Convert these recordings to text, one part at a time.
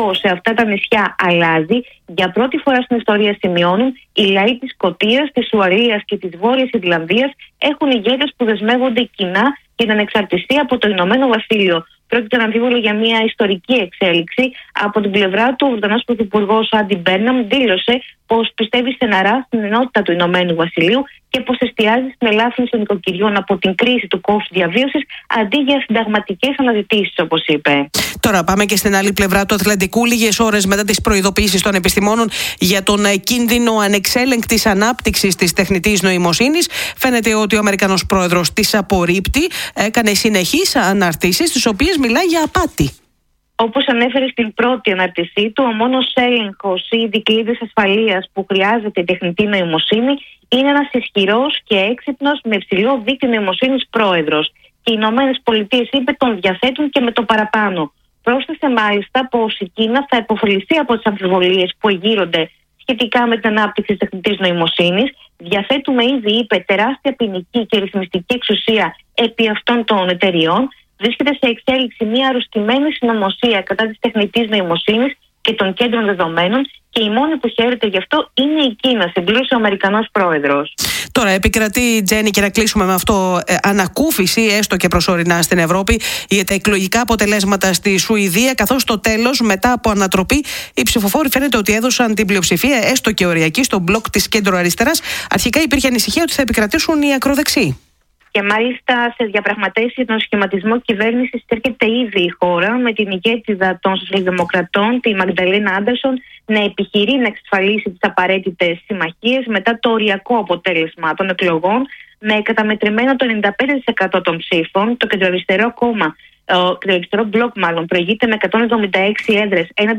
δυναμικό σε αυτά τα νησιά αλλάζει. Για πρώτη φορά στην ιστορία, σημειώνουν, οι λαοί της Σκωτίας, της Ουαλίας και της Βόρειας Ιρλανδίας έχουν ηγέτες που δεσμεύονται κοινά για την ανεξαρτησία από το Ηνωμένο Βασίλειο. Πρόκειται αναμφίβολο για μια ιστορική εξέλιξη. Από την πλευρά του, ο Βρετανός Πρωθυπουργός Άντι Μπέρναμ δήλωσε πως πιστεύει στεναρά στην ενότητα του Ηνωμένου Βασιλείου και πως εστιάζει στην ελάφρυνση των νοικοκυριών από την κρίση του κόστου διαβίωσης αντί για συνταγματικές αναζητήσεις, όπως είπε. Τώρα πάμε και στην άλλη πλευρά του Ατλαντικού. Λίγες ώρες μετά τις προειδοποιήσεις των επιστημόνων για τον κίνδυνο ανεξέλεγκτης ανάπτυξης της τεχνητής νοημοσύνης, φαίνεται ότι ο Αμερικανός πρόεδρος τις απορρίπτει. Έκανε συνεχείς αναρτήσεις, στις οποίες μιλάει για απάτη. Όπως ανέφερε στην πρώτη αναρτησή του, ο μόνος έλεγχος ή δικλείδης ασφαλείας που χρειάζεται η τεχνητή νοημοσύνη είναι ένας ισχυρός και έξυπνος με υψηλό δίκτυο νοημοσύνης πρόεδρος. Και οι Ηνωμένες Πολιτείες, είπε, τον διαθέτουν και με το παραπάνω. Πρόσθεσε μάλιστα πως η Κίνα θα υποφεληθεί από τις αμφιβολίες που εγείρονται σχετικά με την ανάπτυξη της τεχνητής νοημοσύνης. Διαθέτουμε ήδη, είπε, τεράστια ποινική και ρυθμιστική εξουσία επί αυτών των εταιριών. Βρίσκεται σε εξέλιξη μια αρρωστημένη συνωμοσία κατά της τεχνητής νοημοσύνης και των κέντρων δεδομένων και η μόνη που χαίρεται γι' αυτό είναι η Κίνα, συμπλήρωσε ο Αμερικανός πρόεδρος. Τώρα επικρατεί, Τζέννη, και να κλείσουμε με αυτό, ανακούφιση έστω και προσωρινά στην Ευρώπη για τα εκλογικά αποτελέσματα στη Σουηδία, καθώς στο τέλος, μετά από ανατροπή, οι ψηφοφόροι φαίνεται ότι έδωσαν την πλειοψηφία έστω και οριακή στο μπλοκ της κέντρο-αριστεράς. Αρχικά υπήρχε ανησυχία ότι θα επικρατήσουν οι ακροδεξιοί. Και μάλιστα σε διαπραγματεύσεις για τον σχηματισμό κυβέρνησης στέρκεται ήδη η χώρα, με την ηγέτιδα των Σοσιαλδημοκρατών, τη Μαγνταλίνα Άντερσον, να επιχειρεί να εξασφαλίσει τις απαραίτητες συμμαχίες μετά το οριακό αποτέλεσμα των εκλογών, με καταμετρημένο το 95% των ψήφων. Το κεντροαριστερό κόμμα, το κεντροαριστερό μπλοκ μάλλον, προηγείται με 176 έδρες έναντι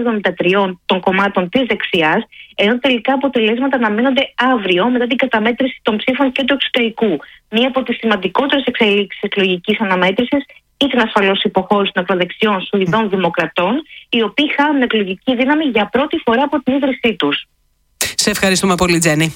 173 των κομμάτων της δεξιάς, ενώ τελικά αποτελέσματα αναμένονται αύριο μετά την καταμέτρηση των ψήφων και του εξωτερικού. Μία από τις σημαντικότερες εξελίξεις εκλογικής αναμέτρησης ήταν ασφαλώς η υποχώρηση των ακροδεξιών Σουηδών Δημοκρατών, οι οποίοι χάνουν εκλογική δύναμη για πρώτη φορά από την ίδρυσή τους. Σε ευχαριστούμε πολύ, Τζέννη.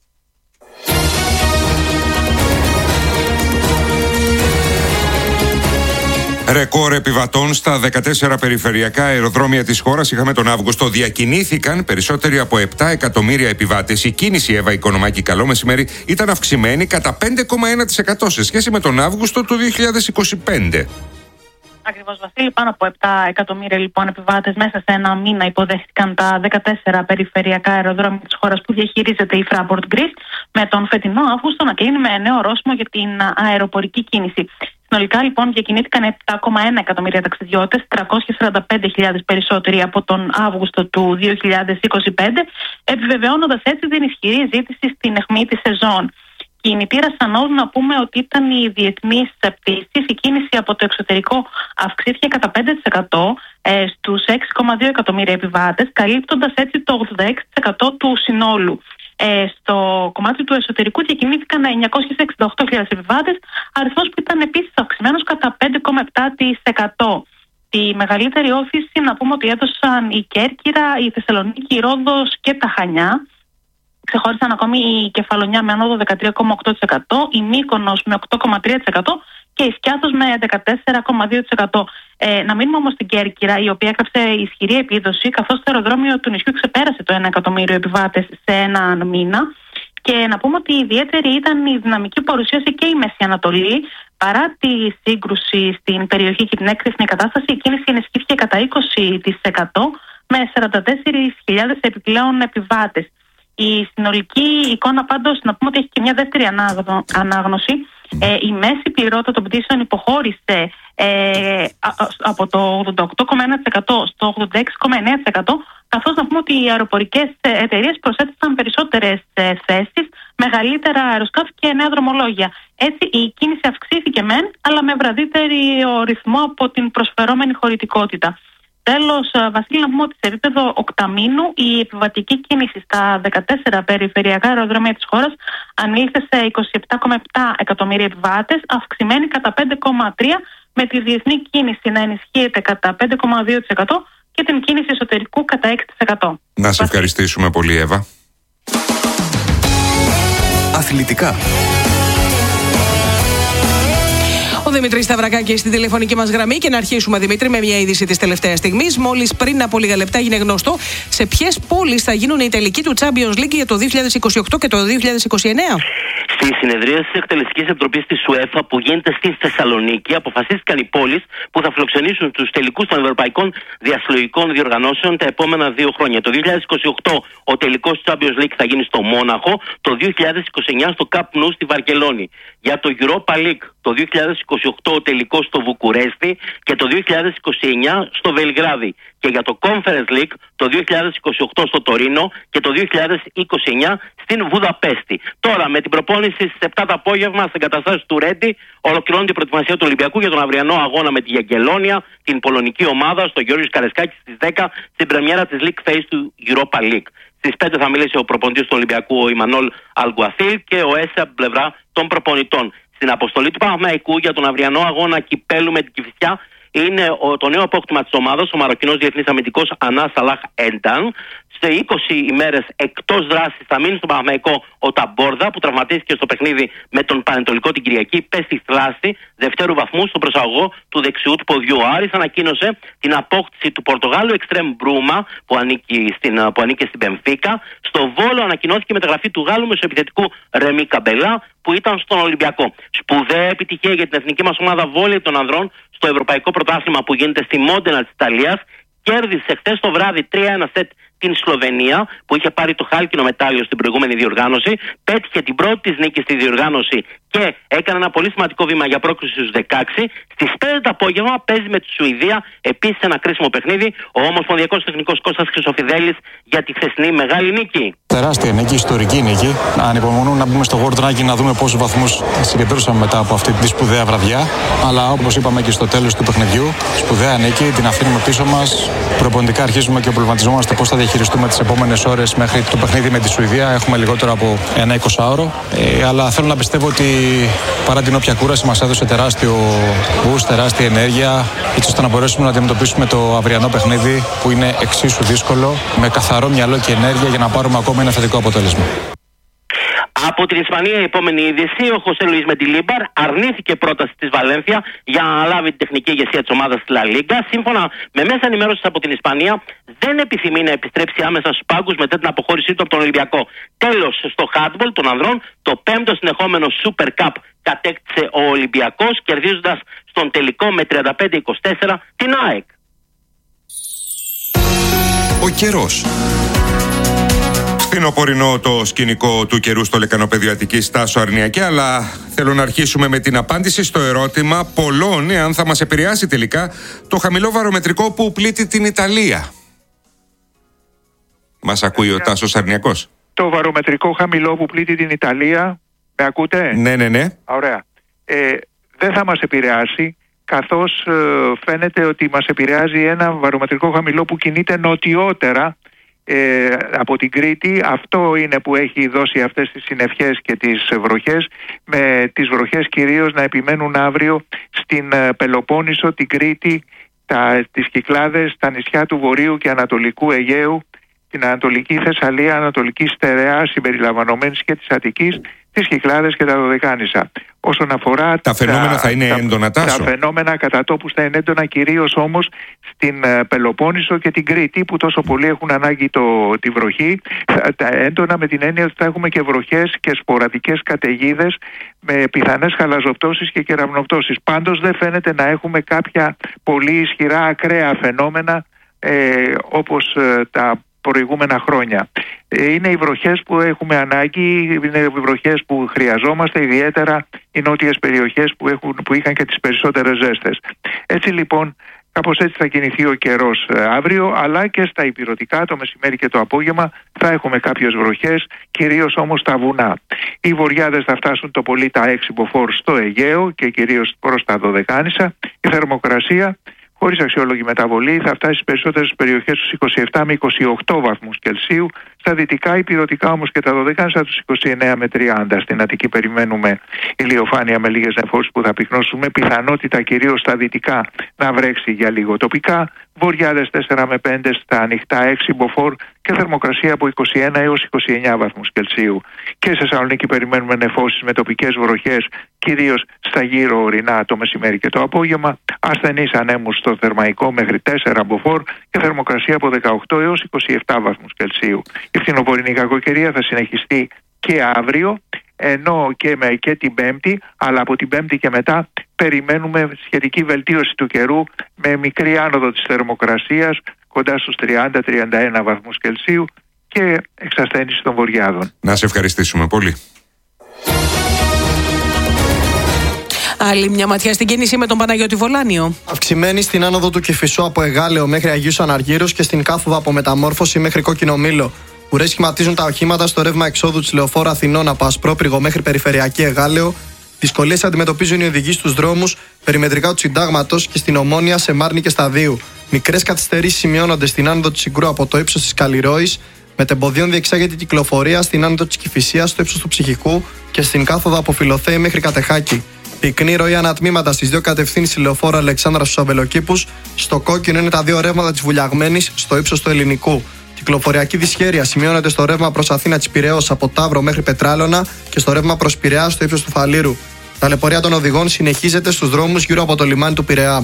Ρεκόρ επιβατών στα 14 περιφερειακά αεροδρόμια της χώρας είχαμε τον Αύγουστο. Διακινήθηκαν περισσότεροι από 7 εκατομμύρια επιβάτες. Η κίνηση, Εύα Οικονομάκη, καλό μεσημέρι, ήταν αυξημένη κατά 5,1% σε σχέση με τον Αύγουστο του 2025. Ακριβώς, Βασίλη, πάνω από 7 εκατομμύρια λοιπόν επιβάτες μέσα σε ένα μήνα υποδέχτηκαν τα 14 περιφερειακά αεροδρόμια της χώρας που διαχειρίζεται η Fraport Greece, με τον φετινό Αύγουστο να κλείνει με νέο ορόσημο για την αεροπορική κίνηση. Συνολικά λοιπόν διακινήθηκαν 7,1 εκατομμύρια ταξιδιώτες, 345.000 περισσότεροι από τον Αύγουστο του 2025, επιβεβαιώνοντας έτσι την ισχυρή ζήτηση στην αιχμή της σεζόν. Κινητήρας ανόδου, να πούμε ότι ήταν οι διεθνείς πτήσεις. Η κίνηση από το εξωτερικό αυξήθηκε κατά 5% στους 6,2 εκατομμύρια επιβάτες, καλύπτοντας έτσι το 86% του συνόλου. Στο κομμάτι του εσωτερικού διακινήθηκαν 968.000 επιβάτες, αριθμός που ήταν επίσης αυξημένος κατά 5,7%. Τη μεγαλύτερη όθηση, να πούμε ότι έδωσαν η Κέρκυρα, η Θεσσαλονίκη, η Ρόδος και τα Χανιά. Ξεχώρισαν ακόμη η Κεφαλονιά με ανόδο 13,8%, η Μύκονος με 8,3% και η Σκιάθος με 14,2%. Να μείνουμε όμως στην Κέρκυρα, η οποία έκαψε ισχυρή επίδοση, καθώς το αεροδρόμιο του νησιού ξεπέρασε το 1 εκατομμύριο επιβάτες σε έναν μήνα. Και να πούμε ότι ιδιαίτερη ήταν η δυναμική παρουσίαση και η Μέση Ανατολή. Παρά τη σύγκρουση στην περιοχή και την έκρηθμη κατάσταση, η κίνηση ενισχύθηκε κατά 20% με 44.000 επιπλέον επιβάτες. Η συνολική εικόνα πάντως, να πούμε ότι έχει και μια δεύτερη ανάγνωση. Η μέση πληρότητα των πτήσεων υποχώρησε από το 88,1% στο 86,9%, καθώς να πούμε ότι οι αεροπορικές εταιρείες προσέθεσαν περισσότερες θέσεις, μεγαλύτερα αεροσκάφη και νέα δρομολόγια. Έτσι η κίνηση αυξήθηκε μεν, αλλά με βραδύτερο ρυθμό από την προσφερόμενη χωρητικότητα. Τέλος, Βασίλη, να πούμε ότι σε επίπεδο οκταμήνου η επιβατική κίνηση στα 14 περιφερειακά αεροδρόμια της χώρας ανήλθε σε 27,7 εκατομμύρια επιβάτες, αυξημένη κατά 5,3%, με τη διεθνή κίνηση να ενισχύεται κατά 5,2% και την κίνηση εσωτερικού κατά 6%. Να σε ευχαριστήσουμε πολύ, Εύα. Αθλητικά. Ο Δημήτρης Σταυρακάκης στην τηλεφωνική μας γραμμή και να αρχίσουμε, Δημήτρη, με μια είδηση της τελευταίας στιγμής. Μόλις πριν από λίγα λεπτά έγινε γνωστό σε ποιες πόλεις θα γίνουν οι τελικοί του Champions League για το 2028 και το 2029. Στη συνεδρία της Εκτελεστικής Επιτροπής της UEFA που γίνεται στη Θεσσαλονίκη, αποφασίστηκαν οι πόλεις που θα φιλοξενήσουν τους τελικούς των ευρωπαϊκών διασυλλογικών διοργανώσεων τα επόμενα 2 χρόνια. Το 2028 ο τελικός του Champions League θα γίνει στο Μόναχο, το 2029 στο Camp Nou στη Βαρκελόνη. Για το Europa League το 2028 ο τελικός στο Βουκουρέστι και το 2029 στο Βελιγράδι. Και για το Conference League το 2028 στο Τωρίνο και το 2029 στην Βουδαπέστη. Τώρα με την προπόνηση στις 7 το απόγευμα στις εγκαταστάσεις του Ρέντι ολοκληρώνεται η προετοιμασία του Ολυμπιακού για τον αυριανό αγώνα με τη Γιαγκελόνια, την πολωνική ομάδα, στο Γιώργος Καρεσκάκη στις 10 στην πρεμιέρα της League Phase του Europa League. Στις 5 θα μιλήσει ο προπονητής του Ολυμπιακού, ο Ιμανόλ Αλγκουαθίλ, και ο Έσα από πλευρά των προπονητών. Στην αποστολή του Παναθηναϊκού για τον αυριανό αγώνα κυπέλου με την Κηφισιά είναι το νέο απόκτημα της ομάδας, ο Μαροκινός διεθνής αμυντικός Ανά Σαλάχ Ένταν. Σε 20 ημέρες εκτός δράσης θα μείνει στον Παναθηναϊκό ο Ταμπόρδα, που τραυματίστηκε στο παιχνίδι με τον Πανετολικό την Κυριακή. Πέστη θλάση δευτέρου βαθμού στον προσαγωγό του δεξιού του ποδιού. Ο Άρης ανακοίνωσε την απόκτηση του Πορτογάλου Εξτρέμ Μπρούμα, που ανήκε στην Μπενφίκα. Στο Βόλο ανακοινώθηκε η μεταγραφή του Γάλλου μεσοεπιθετικού Ρεμί Καμπελά, που ήταν στον Ολυμπιακό. Σπουδαία επιτυχία για την εθνική μας ομάδα βόλεϊ των ανδρών στο Ευρωπαϊκό Πρωτάθλημα που γίνεται στη Μόντενα της Ιταλίας. Κέρδισε χθες το βράδυ 3-1 σετ την Σλοβενία, που είχε πάρει το χάλκινο μετάλλιο στην προηγούμενη διοργάνωση. Πέτυχε την πρώτη της νίκη στη διοργάνωση και έκανε ένα πολύ σημαντικό βήμα για πρόκριση στους 16. Στις 5 το απόγευμα παίζει με τη Σουηδία επίσης ένα κρίσιμο παιχνίδι ο ομοσπονδιακός τεχνικός Κώστας Χρυσοφιδέλης για τη χθεσινή μεγάλη νίκη. Τεράστια νίκη, ιστορική νίκη. Ανυπομονούμε να μπούμε στο Γορντονάκι να δούμε πόσους βαθμούς συγκεντρώσαμε μετά από αυτή τη σπουδαία βραδιά. Αλλά όπως είπαμε και στο τέλος του παιχνιδιού, σπουδαία νίκη, την αφήνουμε πίσω μας. Προπονητικά αρχίζουμε και προβληματιζόμαστε πώς θα διαχειριστούμε τις επόμενες ώρες μέχρι το παιχνίδι με τη Σουηδία. Έχουμε λιγότερο από ένα 20ωρο. Αλλά θέλω να πιστεύω ότι παρά την όποια κούραση μας έδωσε τεράστιο boost, τεράστια ενέργεια, έτσι ώστε να μπορέσουμε να αντιμετωπίσουμε το αυριανό παιχνίδι που είναι εξίσου δύσκολο, με καθαρό μυαλό και ενέργεια για να πάρουμε ακόμα ένα θετικό αποτέλεσμα. Από την Ισπανία η επόμενη είδηση, ο Χωσέ Λουίς Μεντιλίμπαρ αρνήθηκε πρόταση της Βαλένθια για να αναλάβει την τεχνική ηγεσία της ομάδας της Λα Λίγκα. Σύμφωνα με μέσα ενημέρωσης από την Ισπανία, δεν επιθυμεί να επιστρέψει άμεσα στους πάγκους μετά την αποχώρησή του από τον Ολυμπιακό. Τέλος, στο handball των ανδρών, το 5ο συνεχόμενο Super Cup κατέκτησε ο Ολυμπιακός, κερδίζοντας στον τελικό με 35-24 την ΑΕΚ. Ο καιρός. Φθινοπορεινό το σκηνικό του καιρού στο λεκανοπέδιο Αττικής, Τάσο Αρνιακέ, αλλά θέλω να αρχίσουμε με την απάντηση στο ερώτημα πολλών εάν θα μας επηρεάσει τελικά το χαμηλό βαρομετρικό που πλήττει την Ιταλία. Μας ακούει ο Τάσος Αρνιακός. Το βαρομετρικό χαμηλό που πλήττει την Ιταλία, με ακούτε? Ναι. Ωραία. Δεν θα μας επηρεάσει, καθώς φαίνεται ότι μας επηρεάζει ένα βαρομετρικό χαμηλό που κινείται νοτιότερα από την Κρήτη. Αυτό είναι που έχει δώσει αυτές τις συννεφιές και τις βροχές, με τις βροχές κυρίως να επιμένουν αύριο στην Πελοπόννησο, την Κρήτη, τις Κυκλάδες, τα νησιά του Βορείου και Ανατολικού Αιγαίου, την Ανατολική Θεσσαλία, Ανατολική Στερεά συμπεριλαμβανομένης και της Αττικής, τις Κυκλάδες και τα Δωδεκάνησα. Όσον αφορά τα φαινόμενα θα είναι έντονα, Τάσο. Τα φαινόμενα κατά τόπους θα είναι έντονα, κυρίως όμως στην Πελοπόννησο και την Κρήτη, που τόσο πολύ έχουν ανάγκη τη βροχή. Τα έντονα με την έννοια ότι θα έχουμε και βροχές και σποραδικές καταιγίδες με πιθανές χαλαζοπτώσεις και κεραυνοπτώσεις. Πάντως δεν φαίνεται να έχουμε κάποια πολύ ισχυρά ακραία φαινόμενα όπως τα προηγούμενα χρόνια. Είναι οι βροχές που έχουμε ανάγκη, είναι οι βροχές που χρειαζόμαστε, ιδιαίτερα οι νότιες περιοχές που είχαν και τις περισσότερες ζέστες. Έτσι λοιπόν, κάπως έτσι θα κινηθεί ο καιρός αύριο, αλλά και στα ηπειρωτικά το μεσημέρι και το απόγευμα θα έχουμε κάποιες βροχές, κυρίως όμως στα βουνά. Οι βοριάδες θα φτάσουν το πολύ τα 6 μποφόρ στο Αιγαίο και κυρίως προς τα Δωδεκάνησα. Η θερμοκρασία, χωρίς αξιόλογη μεταβολή, θα φτάσει στις περισσότερες περιοχές στους 27 με 28 βαθμούς Κελσίου. Στα δυτικά, ηπειρωτικά όμως και τα Δωδεκάνησα τους 29 με 30. Στην Αττική περιμένουμε ηλιοφάνεια με λίγες νεφώσεις που θα πυκνώσουν, με πιθανότητα κυρίως στα δυτικά να βρέξει για λίγο. Τοπικά Βοριάδες 4 με 5 στα ανοιχτά, 6 μποφόρ και θερμοκρασία από 21 έως 29 βαθμούς Κελσίου. Και σε Θεσσαλονίκη περιμένουμε νεφώσεις με τοπικές βροχές, κυρίως στα γύρω ορεινά το μεσημέρι και το απόγευμα. Ασθενείς ανέμους στο Θερμαϊκό μέχρι 4 μποφόρ και θερμοκρασία από 18 έως 27 βαθμούς Κελσίου. Η φθινοπορεινή κακοκαιρία θα συνεχιστεί και αύριο, ενώ και την Πέμπτη, αλλά από την Πέμπτη και μετά περιμένουμε σχετική βελτίωση του καιρού με μικρή άνοδο της θερμοκρασίας κοντά στους 30-31 βαθμούς Κελσίου και εξασθένιση των βοριάδων. Να σε ευχαριστήσουμε πολύ. Άλλη μια ματιά στην κίνηση με τον Παναγιώτη Βολάνιο. Αυξημένη στην άνοδο του Κηφισού από Εγάλεο μέχρι Αγίους Αναργύρους και στην κάθοδο από Μεταμόρφωση μέχρι Κόκκινο Μήλο. Ουρές σχηματίζουν τα οχήματα στο ρεύμα εξόδου της Λεωφόρου Αθηνών από Ασπρόπρηγο μέχρι Περιφερειακή Εγάλεο. Δυσκολίες αντιμετωπίζουν οι οδηγοί στους δρόμους περιμετρικά του Συντάγματος και στην Ομόνια, σε Μάρνη και Σταδίου. Μικρές καθυστερήσεις σημειώνονται στην άνοδο του Συγκρού από το ύψος της Καλλιρόης. Μετεμποδίων διεξάγεται η κυκλοφορία στην άνοδο της Κηφισίας στο ύψος του Ψυχικού και στην κάθοδο από Φιλοθέη μέχρι Κατεχάκη. Πυκνή ροή ανατμήματα στις δύο κατευθύνσεις Λεωφόρου Αλεξάνδρα στους Αβελοκήπους. Στο κόκκινο είναι τα δύο ρεύματα της Βουλιαγμένης στο ύψος του Ελληνικού. Κυκλοφοριακή δυσχέρεια σημειώνεται στο ρεύμα προς Αθήνα της Πειραιώς από Ταύρο μέχρι Πετράλωνα και στο ρεύμα προς Πειραιά στο ύψος του Φαλήρου. Ταλαιπωρία των οδηγών συνεχίζεται στους δρόμους γύρω από το λιμάνι του Πειραιά.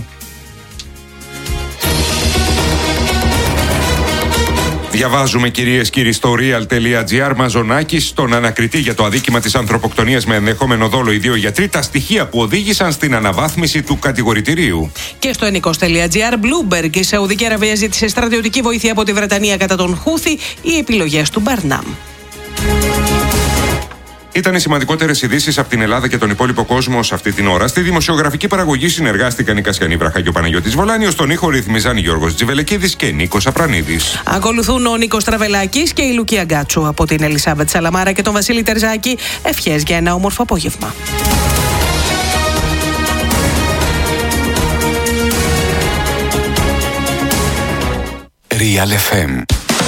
Διαβάζουμε, κυρίες και κύριοι, στο real.gr. Μαζονάκης, στον ανακριτή για το αδίκημα της ανθρωποκτονίας με ενδεχόμενο δόλο οι δύο γιατροί, τα στοιχεία που οδήγησαν στην αναβάθμιση του κατηγορητηρίου. Και στο ενικός.gr. Bloomberg, η Σαουδική Αραβία ζήτησε στρατιωτική βοήθεια από τη Βρετανία κατά τον Χούθη, οι επιλογές του Μπαρνάμ. Ήταν οι σημαντικότερες ειδήσεις από την Ελλάδα και τον υπόλοιπο κόσμο σε αυτή την ώρα. Στη δημοσιογραφική παραγωγή συνεργάστηκαν η Κασιανή Βραχά και ο Παναγιώτης Βολάνιος. Στον ήχο ρυθμιζάν Γιώργος Τζιβελεκίδης και Νίκος Απρανίδης. Ακολουθούν ο Νίκος Τραβελάκης και η Λουκία Γκάτσου. Από την Ελισάβετ Σαλαμάρα και τον Βασίλη Τερζάκη, ευχές για ένα όμορφο απόγευμα. Real FM.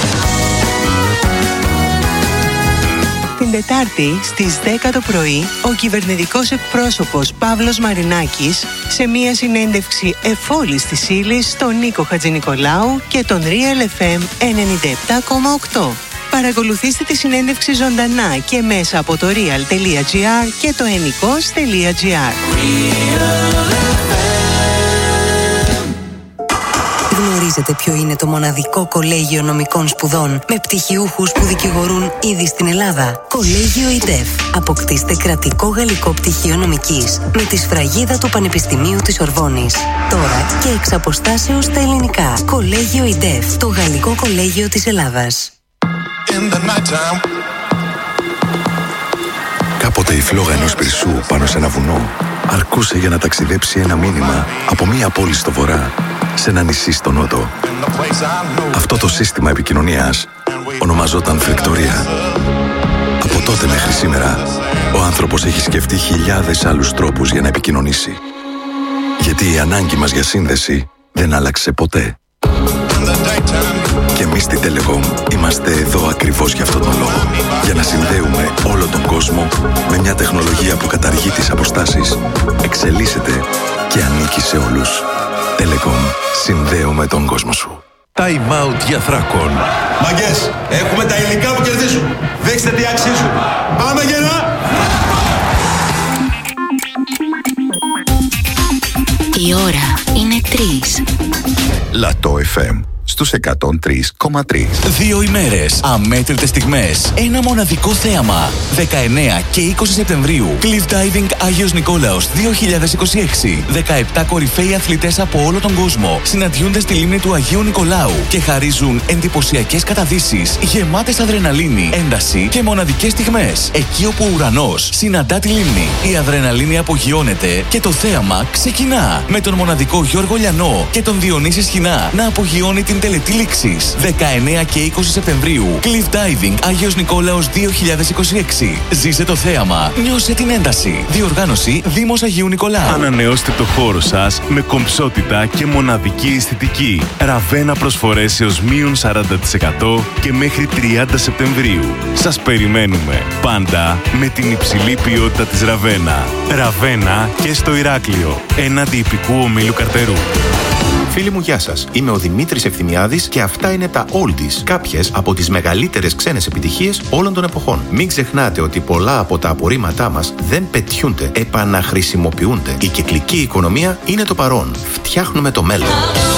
Την Τετάρτη στις 10 το πρωί, ο κυβερνητικός εκπρόσωπος Παύλος Μαρινάκης σε μία συνέντευξη εφόλης της ύλης στον Νίκο Χατζηνικολάου και τον Real FM 97,8. Παρακολουθήστε τη συνέντευξη ζωντανά και μέσα από το real.gr και το ενικός.gr. Γνωρίζετε ποιο είναι το μοναδικό κολέγιο νομικών σπουδών με πτυχιούχους που δικηγορούν ήδη στην Ελλάδα? Κολέγιο ΙΤΕΦ. Αποκτήστε κρατικό γαλλικό πτυχίο νομικής με τη σφραγίδα του Πανεπιστημίου της Ορβόνης. Τώρα και εξ αποστάσεως στα ελληνικά. Κολέγιο ΙΤΕΦ. Το γαλλικό κολέγιο της Ελλάδας. Κάποτε η φλόγα ενός πυρσού πάνω σε ένα βουνό αρκούσε για να ταξιδέψει ένα μήνυμα από μία πόλη στο βορρά σε ένα νησί στο νότο. Αυτό το σύστημα επικοινωνίας ονομαζόταν φρεκτορία. Από τότε μέχρι σήμερα, ο άνθρωπος έχει σκεφτεί χιλιάδες άλλους τρόπους για να επικοινωνήσει. Γιατί η ανάγκη μας για σύνδεση δεν άλλαξε ποτέ. Και εμείς στη Telecom είμαστε εδώ ακριβώς για αυτόν τον λόγο. Για να συνδέουμε όλο τον κόσμο με μια τεχνολογία που καταργεί τις αποστάσεις, εξελίσσεται και ανήκει σε όλους. Telecom. Συνδέουμε τον κόσμο σου. Time out για Θράκων. Μαγκές, έχουμε τα υλικά που κερδίζουν. Δείξτε τι αξίζουν. Πάμε γερά! Η ώρα είναι 3. Λατό FM στους 103,3. 2 ημέρες, αμέτρητες στιγμές, ένα μοναδικό θέαμα. 19 και 20 Σεπτεμβρίου, Cliff Diving Άγιος Νικόλαος 2026. 17 κορυφαίοι αθλητές από όλο τον κόσμο συναντιούνται στη λίμνη του Αγίου Νικολάου και χαρίζουν εντυπωσιακές καταδύσεις, γεμάτες αδρεναλίνη, ένταση και μοναδικές στιγμές. Εκεί όπου ο ουρανός συναντά τη λίμνη, η αδρεναλίνη απογειώνεται και το θέαμα ξεκινά. Με τον μοναδικό Γιώργο Λιανό και τον Διονύση Σχοινά να απογειώνει την τελετή λήξης. 19 και 20 Σεπτεμβρίου, Cliff Diving Άγιος Νικόλαος 2026. Ζήσε το θέαμα, νιώσε την ένταση. Διοργάνωση Δήμος Αγίου Νικολάου. Ανανεώστε το χώρο σας με κομψότητα και μοναδική αισθητική. Ραβένα προσφορές έως μείον 40% και μέχρι 30 Σεπτεμβρίου. Σας περιμένουμε πάντα με την υψηλή ποιότητα της Ραβένα. Ραβένα και στο Ηράκλειο, έναντι υπηκού ομίλου Καρτερού. Φίλοι μου, γεια σας. Είμαι ο Δημήτρης Ευθυμιάδης και αυτά είναι τα Oldies, κάποιες από τις μεγαλύτερες ξένες επιτυχίες όλων των εποχών. Μην ξεχνάτε ότι πολλά από τα απορρίμματά μας δεν πετιούνται, επαναχρησιμοποιούνται. Η κυκλική οικονομία είναι το παρόν. Φτιάχνουμε το μέλλον.